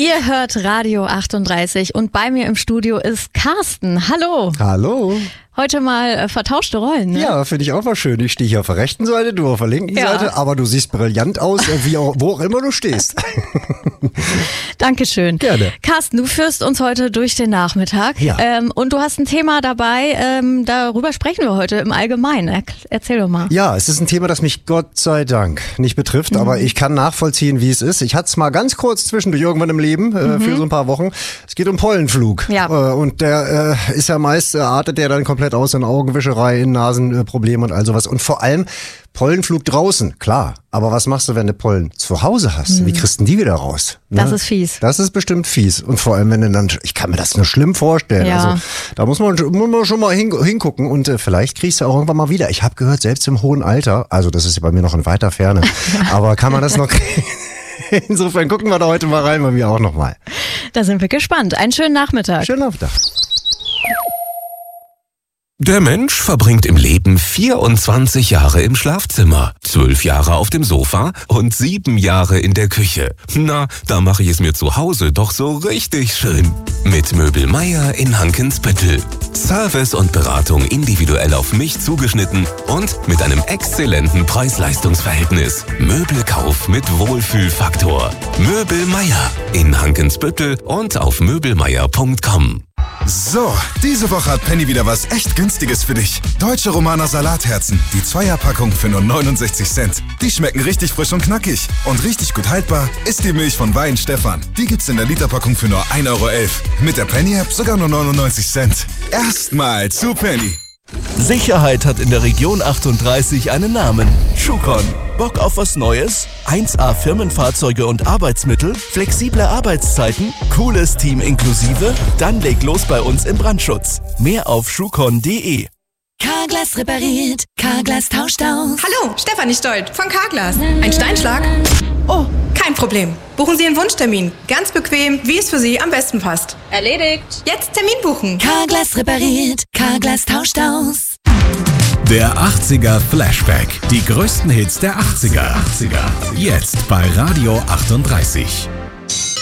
Ihr hört Radio 38 und bei mir im Studio ist Carsten. Hallo. Hallo. Heute mal vertauschte Rollen, ne? Ja, finde ich auch mal schön. Ich stehe hier auf der rechten Seite, du auf der linken Seite, aber du siehst brillant aus, wo auch immer du stehst. Dankeschön. Gerne. Carsten, du führst uns heute durch den Nachmittag. Ja. Und du hast ein Thema dabei, darüber sprechen wir heute im Allgemeinen. Erzähl doch mal. Ja, es ist ein Thema, das mich Gott sei Dank nicht betrifft, aber ich kann nachvollziehen, wie es ist. Ich hatte es mal ganz kurz zwischendurch irgendwann im Leben, für so ein paar Wochen. Es geht um Pollenflug. Ja. Und der ist ja meist, artet der dann komplett aus in Augenwischerei, in Nasenprobleme und all sowas. Und vor allem Pollenflug draußen, klar. Aber was machst du, wenn du Pollen zu Hause hast? Wie kriegst du die wieder raus? Ne? Das ist fies. Das ist bestimmt fies. Und vor allem, wenn du dann, ich kann mir das nur schlimm vorstellen. Ja. Also da muss man schon mal hingucken und vielleicht kriegst du auch irgendwann mal wieder. Ich habe gehört, selbst im hohen Alter, also das ist ja bei mir noch in weiter Ferne, aber kann man das noch kriegen? Insofern gucken wir da heute mal rein, bei mir auch nochmal. Da sind wir gespannt. Einen schönen Nachmittag. Schönen Nachmittag. Der Mensch verbringt im Leben 24 Jahre im Schlafzimmer, 12 Jahre auf dem Sofa und 7 Jahre in der Küche. Na, da mache ich es mir zu Hause doch so richtig schön. Mit Möbel Meier in Hankensbüttel. Service und Beratung individuell auf mich zugeschnitten und mit einem exzellenten Preis-Leistungs-Verhältnis. Möbelkauf mit Wohlfühlfaktor. Möbel Meier in Hankensbüttel und auf möbelmeier.com. So, diese Woche hat Penny wieder was echt Günstiges für dich. Deutsche Romaner Salatherzen, die Zweierpackung für nur 69 Cent. Die schmecken richtig frisch und knackig. Und richtig gut haltbar ist die Milch von Wein Stefan. Die gibt's in der Literpackung für nur 1,11 Euro. Mit der Penny-App sogar nur 99 Cent. Erstmal zu Penny. Sicherheit hat in der Region 38 einen Namen. Schucon. Bock auf was Neues? 1A Firmenfahrzeuge und Arbeitsmittel? Flexible Arbeitszeiten? Cooles Team inklusive? Dann leg los bei uns im Brandschutz. Mehr auf schucon.de. Carglass repariert, Carglass tauscht aus. Hallo, Stefanie Stolt von Carglass. Ein Steinschlag? Oh, kein Problem. Buchen Sie Ihren Wunschtermin. Ganz bequem, wie es für Sie am besten passt. Erledigt. Jetzt Termin buchen. Carglass repariert, Carglass tauscht aus. Der 80er Flashback. Die größten Hits der 80er. Jetzt bei Radio 38.